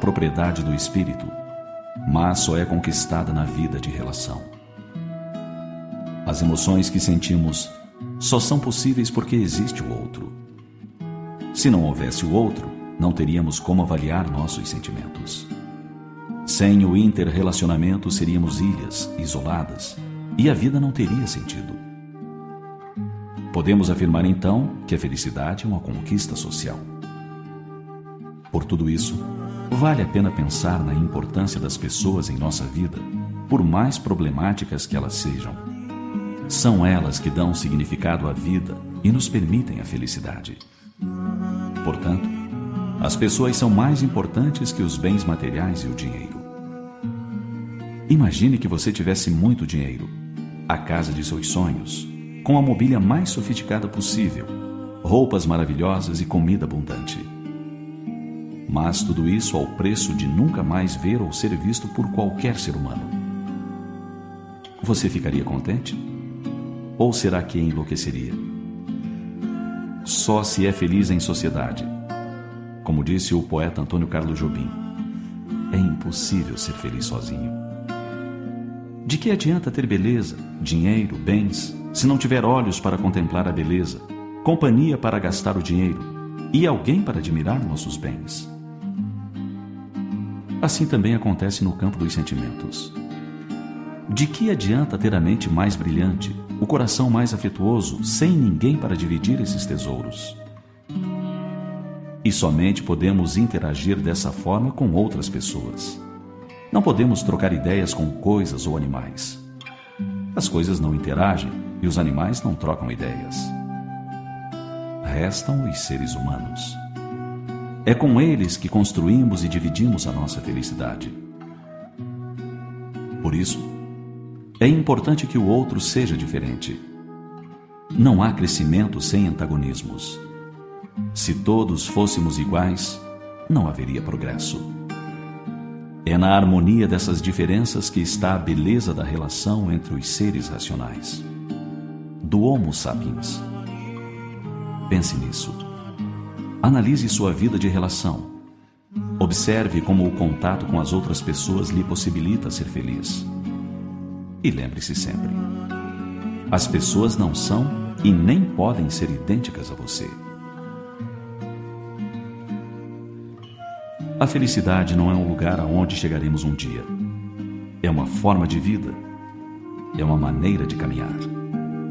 propriedade do espírito, mas só é conquistada na vida de relação. As emoções que sentimos só são possíveis porque existe o outro. Se não houvesse o outro, não teríamos como avaliar nossos sentimentos. Sem o interrelacionamento, seríamos ilhas isoladas e a vida não teria sentido. Podemos afirmar então que a felicidade é uma conquista social. Por tudo isso, vale a pena pensar na importância das pessoas em nossa vida, por mais problemáticas que elas sejam. São elas que dão significado à vida e nos permitem a felicidade. Portanto, as pessoas são mais importantes que os bens materiais e o dinheiro. Imagine que você tivesse muito dinheiro, a casa de seus sonhos, com a mobília mais sofisticada possível, roupas maravilhosas e comida abundante. Mas tudo isso ao preço de nunca mais ver ou ser visto por qualquer ser humano. Você ficaria contente? Ou será que enlouqueceria? Só se é feliz em sociedade. Como disse o poeta Antônio Carlos Jobim, é impossível ser feliz sozinho. De que adianta ter beleza, dinheiro, bens, se não tiver olhos para contemplar a beleza, companhia para gastar o dinheiro e alguém para admirar nossos bens? Assim também acontece no campo dos sentimentos. De que adianta ter a mente mais brilhante, o coração mais afetuoso, sem ninguém para dividir esses tesouros? E somente podemos interagir dessa forma com outras pessoas. Não podemos trocar ideias com coisas ou animais. As coisas não interagem e os animais não trocam ideias. Restam os seres humanos. É com eles que construímos e dividimos a nossa felicidade. Por isso, é importante que o outro seja diferente. Não há crescimento sem antagonismos. Se todos fôssemos iguais, não haveria progresso. É na harmonia dessas diferenças que está a beleza da relação entre os seres racionais. Do Homo sapiens. Pense nisso. Analise sua vida de relação. Observe como o contato com as outras pessoas lhe possibilita ser feliz. E lembre-se sempre: as pessoas não são e nem podem ser idênticas a você. A felicidade não é um lugar aonde chegaremos um dia. É uma forma de vida. É uma maneira de caminhar.